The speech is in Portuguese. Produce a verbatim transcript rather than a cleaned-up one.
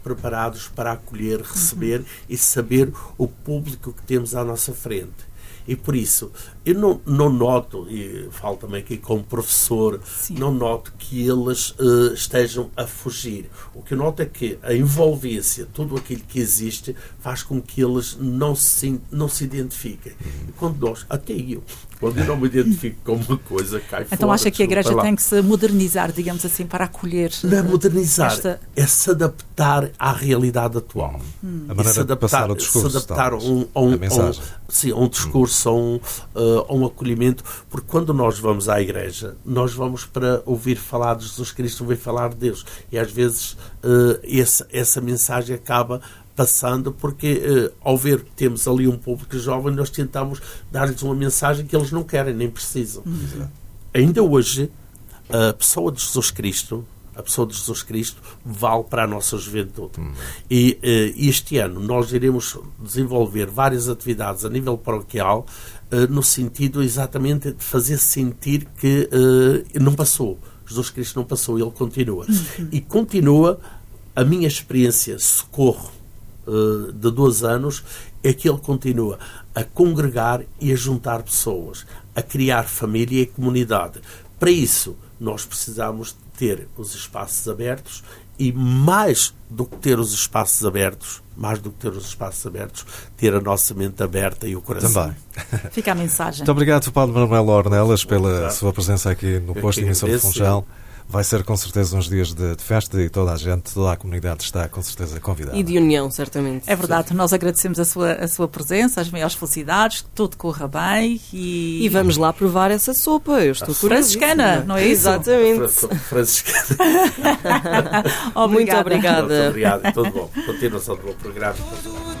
preparados para acolher, receber uhum. e saber o público que temos à nossa frente. E por isso, eu não, não noto, e falo também aqui como professor, Sim. não noto que eles uh, estejam a fugir. O que eu noto é que a envolvência, tudo aquilo que existe, faz com que eles não se, não se identifiquem. E quando nós, até eu, quando eu não me identifico com uma coisa, cai fora. Então acha que a Igreja tem que se modernizar, digamos assim, para acolher? Não é modernizar, esta... é se adaptar à realidade atual. Hum. A maneira se adaptar, de passar o discurso. Se adaptar a um, a um, a um, sim, a um discurso, hum. a, um, uh, a um acolhimento, porque quando nós vamos à Igreja, nós vamos para ouvir falar de Jesus Cristo, ouvir falar de Deus. E às vezes uh, essa, essa mensagem acaba passando, porque uh, ao ver que temos ali um público jovem, nós tentamos dar-lhes uma mensagem que eles não querem, nem precisam. Uhum. Ainda hoje, a pessoa de Jesus Cristo, a pessoa de Jesus Cristo vale para a nossa juventude. Uhum. E uh, este ano nós iremos desenvolver várias atividades a nível paroquial, uh, no sentido exatamente de fazer sentir que uh, não passou. Jesus Cristo não passou, ele continua. Uhum. E continua. A minha experiência, socorro, de doze anos, é que ele continua a congregar e a juntar pessoas, a criar família e comunidade. Para isso, nós precisamos ter os espaços abertos e, mais do que ter os espaços abertos, mais do que ter os espaços abertos, ter a nossa mente aberta e o coração. Também. Fica a mensagem. Muito obrigado, Padre Manuel Ornelas, pela obrigado. Sua presença aqui no posto de emissão de Funchal. Vai ser com certeza uns dias de, de festa e toda a gente, toda a comunidade está com certeza convidada. E de união, certamente. É verdade, Sim. nós agradecemos a sua, a sua presença, as maiores felicidades, que tudo corra bem e... E vamos lá provar essa sopa, eu estou franciscana, não é isso? Exatamente. Franciscana. Muito obrigada. Muito obrigado, tudo bom. Continuação do bom programa.